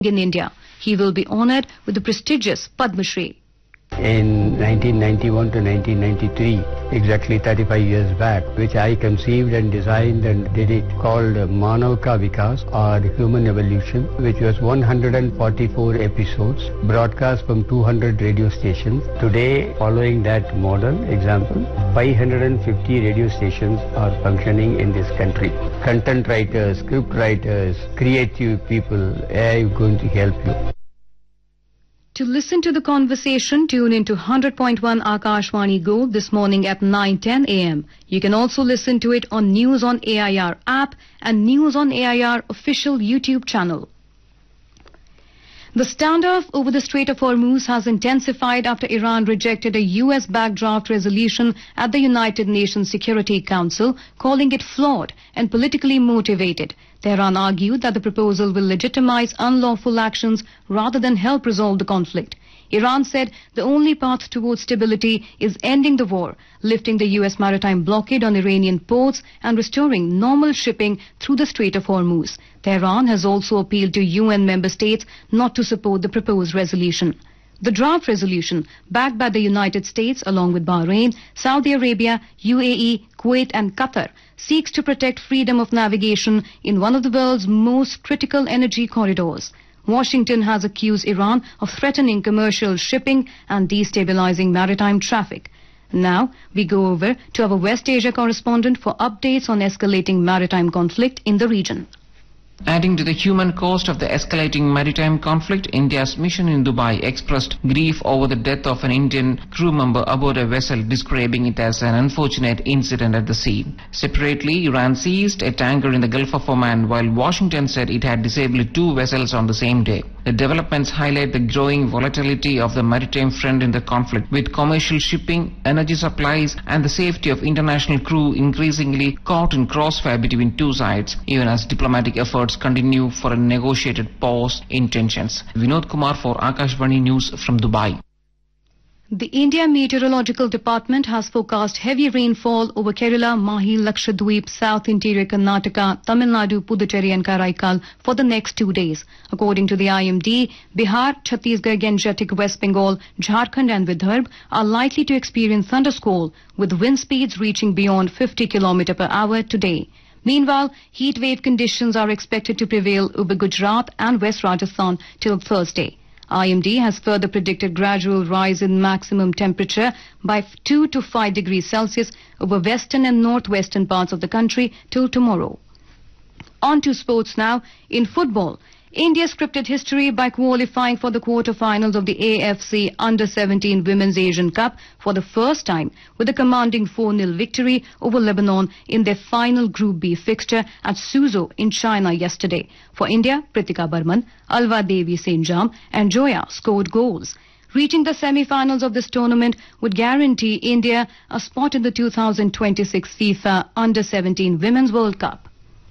in India. He will be honored with the prestigious Padma Shri. In 1991 to 1993, exactly 35 years back, which I conceived and designed and did it, called Manav Ka Vikas, or Human Evolution, which was 144 episodes broadcast from 200 radio stations. Today, following that model example, 550 radio stations are functioning in this country. Content writers, script writers, creative people, AI is going to help you. To listen to the conversation, tune into 100.1 Akashvani Gold this morning at 9:10 a.m. You can also listen to it on News on AIR app and News on AIR official YouTube channel. The standoff over the Strait of Hormuz has intensified after Iran rejected a US-backed draft resolution at the United Nations Security Council, calling it flawed and politically motivated. Tehran argued that the proposal will legitimize unlawful actions rather than help resolve the conflict. Iran said the only path towards stability is ending the war, lifting the US maritime blockade on Iranian ports and restoring normal shipping through the Strait of Hormuz. Tehran has also appealed to UN member states not to support the proposed resolution. The draft resolution, backed by the United States along with Bahrain, Saudi Arabia, UAE, Kuwait and Qatar, seeks to protect freedom of navigation in one of the world's most critical energy corridors. Washington has accused Iran of threatening commercial shipping and destabilizing maritime traffic. Now, we go over to our West Asia correspondent for updates on escalating maritime conflict in the region. Adding to the human cost of the escalating maritime conflict, India's mission in Dubai expressed grief over the death of an Indian crew member aboard a vessel, describing it as an unfortunate incident at the sea. Separately, Iran seized a tanker in the Gulf of Oman, while Washington said it had disabled 2 vessels on the same day. The developments highlight the growing volatility of the maritime front in the conflict, with commercial shipping, energy supplies and the safety of international crew increasingly caught in crossfire between two sides, even as diplomatic efforts continue for a negotiated pause in tensions. Vinod Kumar for Akashvani News from Dubai. The India Meteorological Department has forecast heavy rainfall over Kerala, Mahi, Lakshadweep, South Interior Karnataka, Tamil Nadu, Puducherry and Karaikal for the next 2 days. According to the IMD, Bihar, Chhattisgarh, Gangetic, West Bengal, Jharkhand and Vidarbha are likely to experience thundersquall with wind speeds reaching beyond 50 km per hour today. Meanwhile, heat wave conditions are expected to prevail over Gujarat and West Rajasthan till Thursday. IMD has further predicted gradual rise in maximum temperature by 2 to 5 degrees Celsius over western and northwestern parts of the country till tomorrow. On to sports now. In football, India scripted history by qualifying for the quarter-finals of the AFC Under-17 Women's Asian Cup for the first time with a commanding 4-0 victory over Lebanon in their final Group B fixture at Suzhou in China yesterday. For India, Pritika Barman, Alva Devi Senjam and Joya scored goals. Reaching the semi-finals of this tournament would guarantee India a spot in the 2026 FIFA Under-17 Women's World Cup.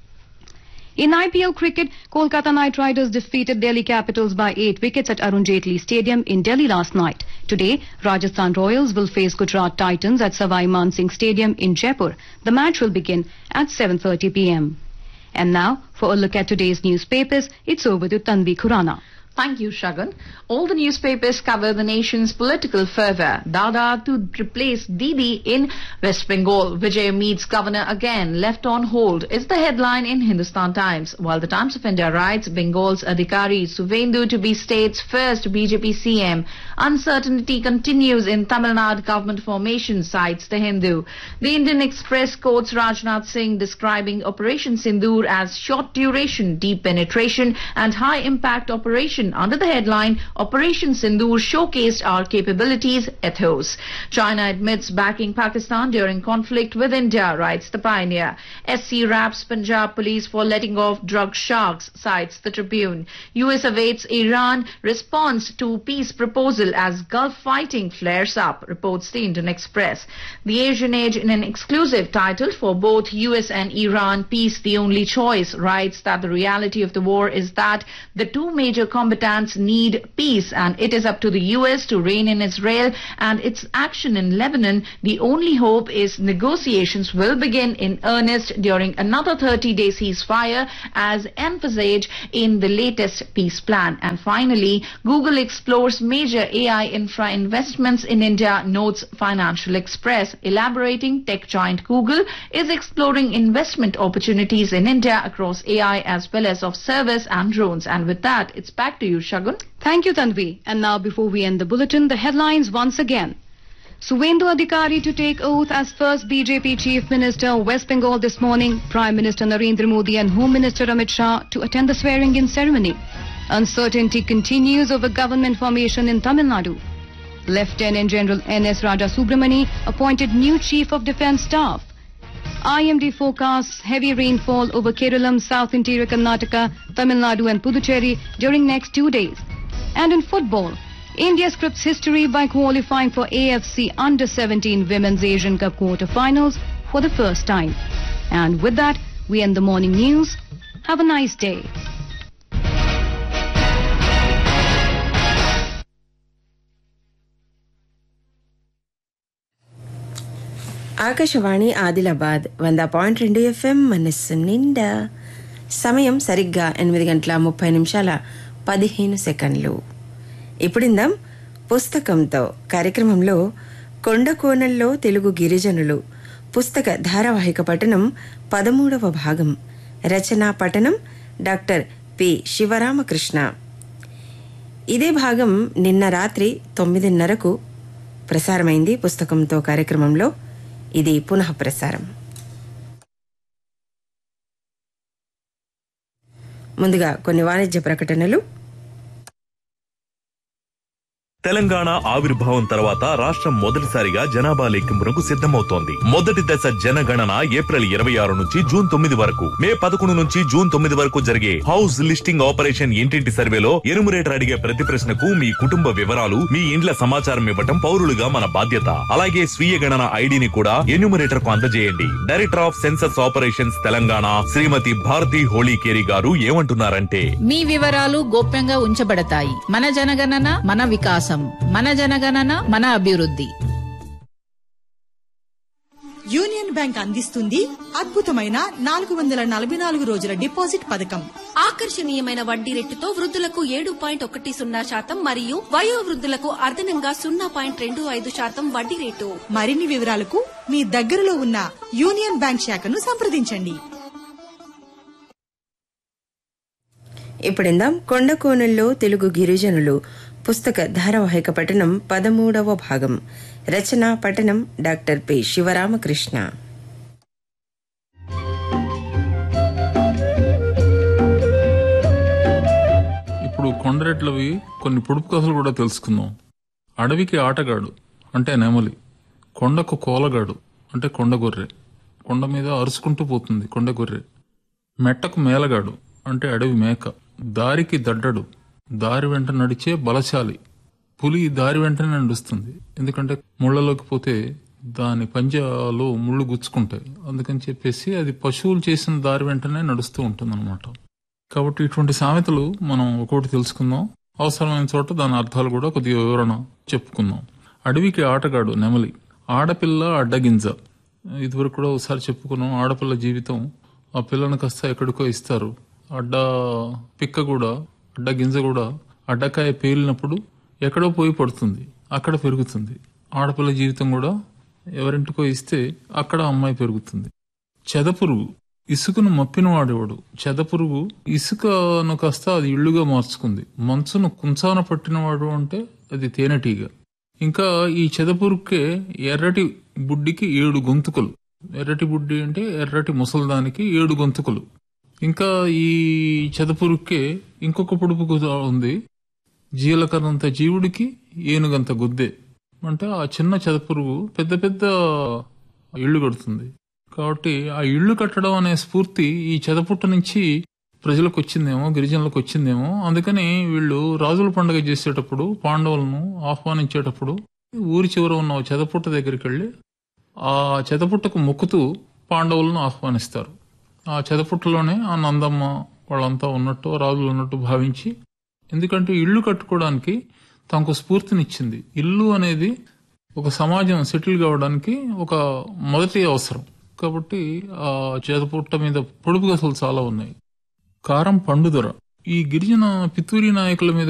In IPL cricket, Kolkata Knight Riders defeated Delhi Capitals by 8 wickets at Arun Jaitley Stadium in Delhi last night. Today, Rajasthan Royals will face Gujarat Titans at Savai Man Singh Stadium in Jaipur. The match will begin at 7:30 p.m. And now, for a look at today's newspapers, it's over to Tanvi Khurana. Thank you, Shagun. All the newspapers cover the nation's political fervour. Dada to replace Didi in West Bengal. Vijay meets governor again. Left on hold is the headline in Hindustan Times. While the Times of India writes, Bengal's Adhikari Suvendu to be state's first BJP CM. Uncertainty continues in Tamil Nadu government formation, cites the Hindu. The Indian Express quotes Rajnath Singh describing Operation Sindoor as short duration, deep penetration and high impact operation. Under the headline, Operation Sindoor showcased our capabilities, ethos. China admits backing Pakistan during conflict with India, writes the Pioneer. SC raps Punjab police for letting off drug sharks, cites the Tribune. US awaits Iran response to peace proposal as Gulf fighting flares up, reports the Indian Express. The Asian Age, in an exclusive title for both US and Iran, Peace the Only Choice, writes that the reality of the war is that the two major combatants combatants need peace, and it is up to the US to rein in Israel and its action in Lebanon. The only hope is negotiations will begin in earnest during another 30-day ceasefire, as emphasized in the latest peace plan. And finally, Google explores major AI infra investments in India, notes Financial Express. Elaborating, tech giant Google is exploring investment opportunities in India across AI as well as of service and drones. And with that, it's back to you, Shagun. Thank you, Tanvi. And now, before we end the bulletin, the headlines once again. Suvendu Adhikari to take oath as first BJP Chief Minister West Bengal this morning. Prime Minister Narendra Modi and Home Minister Amit Shah to attend the swearing-in ceremony. Uncertainty continues over government formation in Tamil Nadu. Lieutenant General N.S. Raja Subramani appointed new Chief of Defence Staff. IMD forecasts heavy rainfall over Kerala, South Interior Karnataka, Tamil Nadu and Puducherry during next 2 days. And in football, India scripts history by qualifying for AFC Under-17 Women's Asian Cup quarter-finals for the first time. And with that, we end the morning news. Have a nice day. Akashvani Adilabad 100.2 FM మనస్సు నిండా. సమయం సరిగ్గా 8:30 ఇప్పుడిందాం పుస్తకంతో కార్యక్రమంలో కొండకోణంలో తెలుగు గిరిజనులు పుస్తక ధారావాహిక పఠనం 13వ భాగం. రచనా పఠనం డాక్టర్ పి శివరామకృష్ణ. ఇదే భాగం నిన్న రాత్రి 9:30కు ప్రసారమైంది. పుస్తకంతో కార్యక్రమంలో ఇది పునః ప్రసారం. ముందుగా కొన్ని వాణిజ్య ప్రకటనలు. తెలంగాణ ఆవిర్భావం తర్వాత రాష్ట్రం మొదటిసారిగా జనాభా లెక్కింపునకు సిద్ధమవుతోంది. మొదటి దశ జనగణన ఏప్రిల్ 26 నుంచి జూన్ 9 వరకు, మే 11 నుంచి జూన్ 9 వరకు జరిగే హౌస్ లిస్టింగ్ ఆపరేషన్ ఇంటింటి సర్వేలో ఎనుమరేటర్ అడిగే ప్రతి ప్రశ్నకు మీ కుటుంబ వివరాలు, మీ ఇండ్ల సమాచారం ఇవ్వటం పౌరులుగా మన బాధ్యత. అలాగే స్వీయ గణన ఐడిని కూడా ఎన్యూమరేటర్ కు అందజేయండి. Director of census operations Telangana శ్రీమతి భారతి హోళీకేరి గారు ఏమంటున్నారంటే, మీ వివరాలు గోప్యంగా ఉంచబడతాయి. మన జనగణన మన వికాసం, మన జనగణన మన అభివృద్ధి. యూనియన్ బ్యాంక్ అందిస్తుంది అద్భుతమైన 444 రోజుల డిపాజిట్ పథకం. ఆకర్షణీయమైన వడ్డీ రేటుతో వృద్ధులకు 7.10% మరియు వయోవృద్ధులకు అదనంగా 0.25% వడ్డీ రేటు. మరిన్ని వివరాలకు మీ దగ్గరలో ఉన్న యూనియన్ బ్యాంక్ శాఖను సంప్రదించండి. ఇప్పుడిందాం కొండకోణంలో తెలుగు గిరిజనులు పుస్తక ధారావాహిక పఠనం 13వ భాగం. రచనా పఠనం డాక్టర్ పి శివరామకృష్ణ. ఇప్పుడు కొండరెట్లవి కొన్ని పొడుపు కథలు కూడా తెలుసుకుందాం. అడవికి ఆటగాడు అంటే నెమలి, కొండకు కోలగాడు అంటే కొండగొర్రె, కొండ మీద అరుచుకుంటూ పోతుంది కొండగొర్రె. మెట్టకు మేలగాడు అంటే అడవి మేక, దారికి దడ్డడు దారి వెంట నడిచే బలశాలి. పులి దారి వెంటనే నడుస్తుంది, ఎందుకంటే ముళ్లలోకి పోతే దాని పంజాలో ముళ్ళు గుచ్చుకుంటాయి, అందుకని చెప్పేసి అది పశువులు చేసిన దారి వెంటనే నడుస్తూ ఉంటుంది అనమాట. కాబట్టి ఇటువంటి సామెతలు మనం ఒక్కొక్కటి తెలుసుకుందాం. అవసరమైన చోట దాని అర్థాలు కూడా కొద్దిగా వివరణ చెప్పుకుందాం. అడవికి ఆటగాడు నెమలి, ఆడపిల్ల అడ్డగింజ. ఇదివరకు కూడా ఒకసారి చెప్పుకున్నాం. ఆడపిల్ల జీవితం, ఆ పిల్లను కాస్త ఎక్కడికో ఇస్తారు. అడ్డ పిక్క కూడా, అడ్డ గింజ కూడా అడ్డకాయ పేలినప్పుడు ఎక్కడో పోయి పడుతుంది, అక్కడ పెరుగుతుంది. ఆడపిల్ల జీవితం కూడా ఎవరింటికో ఇస్తే అక్కడ అమ్మాయి పెరుగుతుంది. చెదపురుగు, ఇసుకను మప్పిన వాడేవాడు. చెదపురుగు ఇసుకను కాస్త అది ఇళ్లుగా మార్చుకుంది. మంచును కుంచాన పట్టినవాడు అంటే అది తేనెటీగ. ఇంకా ఈ చెదపురుగుకే ఎర్రటి బుడ్డికి 7 గొంతుకలు. ఎర్రటి బుడ్డి అంటే ఎర్రటి ముసల్దానికి 7 గొంతుకలు. ఇంకా ఈ చెదపురుగుకే ఇంకొక పొడుపు ఉంది, జీలకర్రంత జీవుడికి ఏనుగంత గుద్దే. అంటే ఆ చిన్న చెదపురుగు పెద్ద పెద్ద ఇళ్లు కడుతుంది. కాబట్టి ఆ ఇళ్లు కట్టడం అనే స్ఫూర్తి ఈ చెదపుట్ట నుంచి ప్రజలకు వచ్చిందేమో, గిరిజనులకు వచ్చిందేమో. అందుకని వీళ్ళు రాజుల పండుగ చేసేటప్పుడు పాండవులను ఆహ్వానించేటప్పుడు ఊరి చివర ఉన్న చెదపుట్ట దగ్గరికి వెళ్లి ఆ చెదపుట్టకు మొక్కుతూ పాండవులను ఆహ్వానిస్తారు. ఆ చెదపుట్టలోనే ఆ నందమ్మ వాళ్ళంతా ఉన్నట్టు, రాజులు ఉన్నట్టు భావించి ఎందుకంటే ఇళ్లు కట్టుకోవడానికి తమకు స్ఫూర్తినిచ్చింది. ఇల్లు అనేది ఒక సమాజం సెటిల్ కావడానికి ఒక మొదటి అవసరం. కాబట్టి ఆ చేతపుట్ట మీద పొడుపు కథలు చాలా ఉన్నాయి. కారం పండుదొర ఈ గిరిజన పితూరి నాయకుల మీద